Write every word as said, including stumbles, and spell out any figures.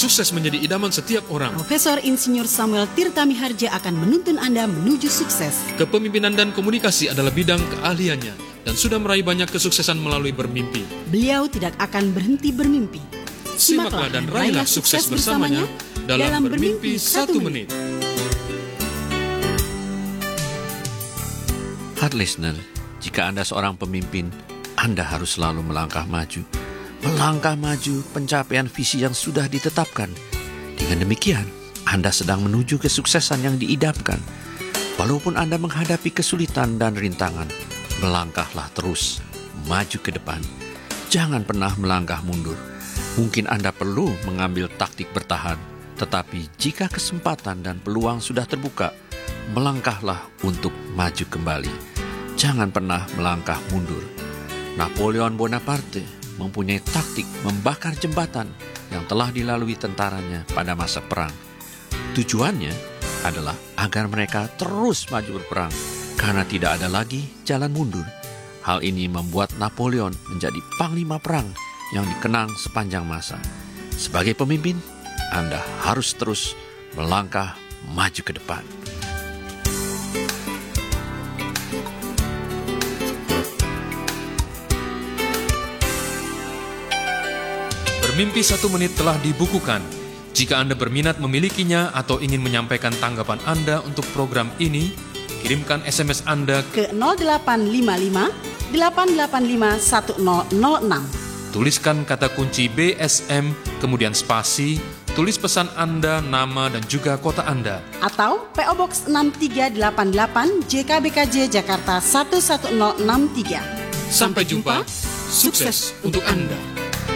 sukses menjadi idaman setiap orang. Profesor Insinyur Samuel Tirta Miharja akan menuntun Anda menuju sukses. Kepemimpinan dan komunikasi adalah bidang keahliannya dan sudah meraih banyak kesuksesan melalui bermimpi. Beliau tidak akan berhenti bermimpi. Simaklah dan raihlah sukses bersamanya dalam Bermimpi Satu Menit. Hard listener, jika Anda seorang pemimpin, Anda harus selalu melangkah maju. Melangkah maju pencapaian visi yang sudah ditetapkan. Dengan demikian, Anda sedang menuju kesuksesan yang diidamkan. Walaupun Anda menghadapi kesulitan dan rintangan, melangkahlah terus, maju ke depan. Jangan pernah melangkah mundur. Mungkin Anda perlu mengambil taktik bertahan, tetapi jika kesempatan dan peluang sudah terbuka, melangkahlah untuk maju kembali. Jangan pernah melangkah mundur. Napoleon Bonaparte mempunyai taktik membakar jembatan yang telah dilalui tentaranya pada masa perang. Tujuannya adalah agar mereka terus maju berperang karena tidak ada lagi jalan mundur. Hal ini membuat Napoleon menjadi panglima perang yang dikenang sepanjang masa. Sebagai pemimpin, Anda harus terus melangkah maju ke depan. Bermimpi Satu Menit telah dibukukan. Jika Anda berminat memilikinya atau ingin menyampaikan tanggapan Anda untuk program ini, kirimkan S M S Anda ke nol delapan lima lima delapan delapan lima satu nol nol enam. Tuliskan kata kunci B S M, kemudian spasi, tulis pesan Anda, nama, dan juga kota Anda. Atau P O Box enam tiga delapan delapan J K B K J Jakarta satu satu nol enam tiga. Sampai jumpa, sukses untuk Anda.